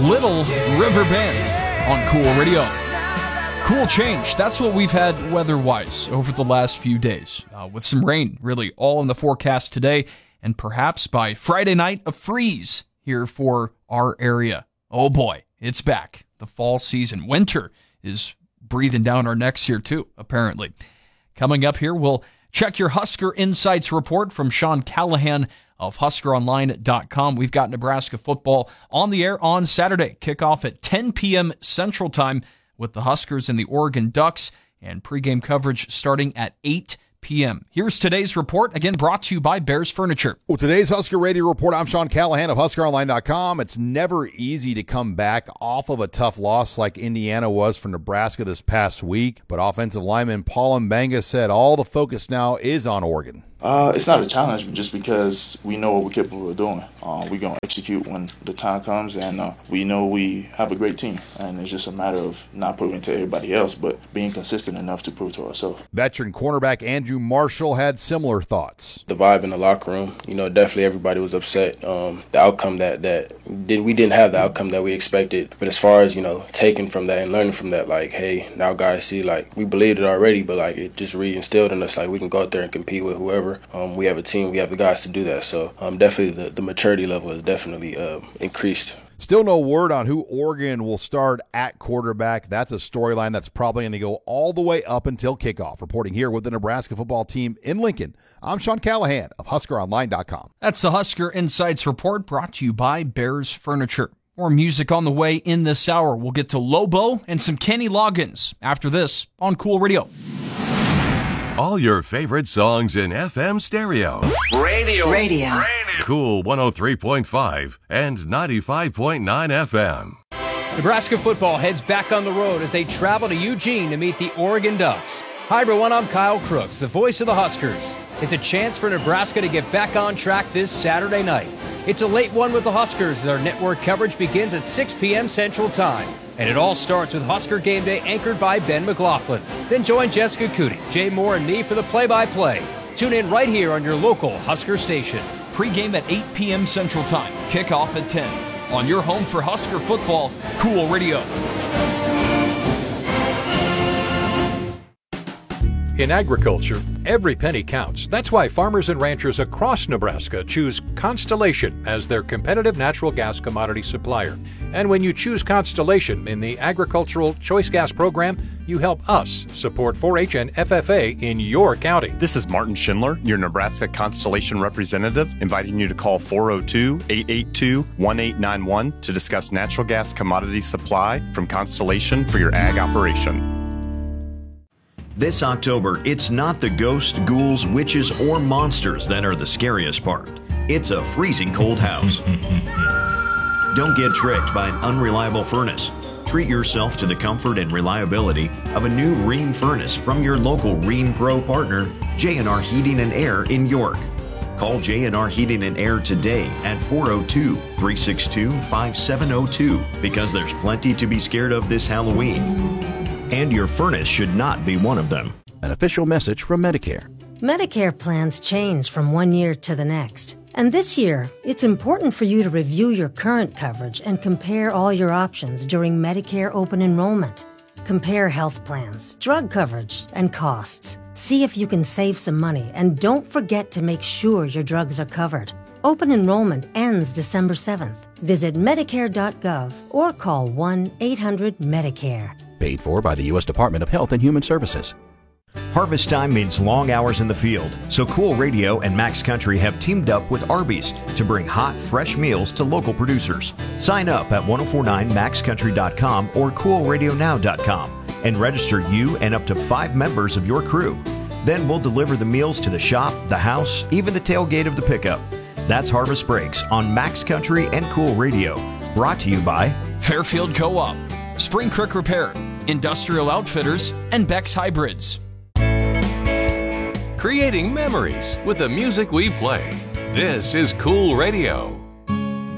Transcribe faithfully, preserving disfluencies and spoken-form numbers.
Little River Band on Cool Radio. Cool change. That's what we've had weather-wise over the last few days, uh, with some rain really all in the forecast today, and perhaps by Friday night, a freeze here for our area. Oh boy, it's back. The fall season. Winter is breathing down our necks here too, apparently. Coming up here, we'll check your Husker Insights report from Sean Callahan of Husker Online dot com. We've got Nebraska football on the air on Saturday. Kickoff at ten p.m. Central Time with the Huskers and the Oregon Ducks, and pregame coverage starting at eight p.m. Here's today's report, again brought to you by Bears Furniture. Well, today's Husker Radio Report, I'm Sean Callahan of Husker Online dot com. It's never easy to come back off of a tough loss like Indiana was for Nebraska this past week, but offensive lineman Paul Mbenga said all the focus now is on Oregon. Uh, it's not a challenge just because we know what we're capable of doing. Uh, we're going to execute when the time comes, and uh, we know we have a great team. And it's just a matter of not proving to everybody else, but being consistent enough to prove to ourselves. Veteran cornerback Andrew Marshall had similar thoughts. The vibe in the locker room, you know, definitely everybody was upset. Um, the outcome that, that did, we didn't have the outcome that we expected. But as far as, you know, taking from that and learning from that, like, hey, now guys see, like, we believed it already, but, like, it just re-instilled in us, like, we can go out there and compete with whoever. Um, we have a team, we have the guys to do that. So um, definitely the, the maturity level has definitely uh, increased. Still no word on who Oregon will start at quarterback. That's a storyline that's probably going to go all the way up until kickoff. Reporting here with the Nebraska football team in Lincoln, I'm Sean Callahan of Husker Online dot com. That's the Husker Insights Report brought to you by Bears Furniture. More music on the way in this hour. We'll get to Lobo and some Kenny Loggins after this on Cool Radio. All your favorite songs in F M stereo. Radio. Radio. Radio. Cool one oh three point five and ninety-five point nine F M. Nebraska football heads back on the road as they travel to Eugene to meet the Oregon Ducks. Hi, everyone. I'm Kyle Crooks, the voice of the Huskers. It's a chance for Nebraska to get back on track this Saturday night. It's a late one with the Huskers as our network coverage begins at six p.m. Central Time. And it all starts with Husker Game Day anchored by Ben McLaughlin. Then join Jessica Cootie, Jay Moore, and me for the play-by-play. Tune in right here on your local Husker station. Pre-game at eight p.m. Central Time. Kickoff at ten. On your home for Husker football, Cool Radio. In agriculture, every penny counts. That's why farmers and ranchers across Nebraska choose Constellation as their competitive natural gas commodity supplier. And when you choose Constellation in the Agricultural Choice Gas Program, you help us support four H and F F A in your county. This is Martin Schindler, your Nebraska Constellation representative, inviting you to call four oh two, eight eight two, one eight nine one to discuss natural gas commodity supply from Constellation for your ag operation. This October, it's not the ghosts, ghouls, witches, or monsters that are the scariest part. It's a freezing cold house. Don't get tricked by an unreliable furnace. Treat yourself to the comfort and reliability of a new Rheem furnace from your local Rheem Pro partner, J and R Heating and Air in York. Call J and R Heating and Air today at four oh two, three six two, five seven oh two because there's plenty to be scared of this Halloween. And your furnace should not be one of them. An official message from Medicare. Medicare plans change from one year to the next. And this year, it's important for you to review your current coverage and compare all your options during Medicare open enrollment. Compare health plans, drug coverage, and costs. See if you can save some money, and don't forget to make sure your drugs are covered. Open enrollment ends December seventh. Visit Medicare dot gov or call one eight hundred Medicare. Paid for by the U S Department of Health and Human Services. Harvest time means long hours in the field, so Cool Radio and Max Country have teamed up with Arby's to bring hot, fresh meals to local producers. Sign up at ten forty-nine max country dot com or cool radio now dot com and register you and up to five members of your crew. Then we'll deliver the meals to the shop, the house, even the tailgate of the pickup. That's Harvest Breaks on Max Country and Cool Radio. Brought to you by Fairfield Co-op, Spring Creek Repair, Industrial Outfitters, and Beck's Hybrids. Creating memories with the music we play. This is Cool Radio.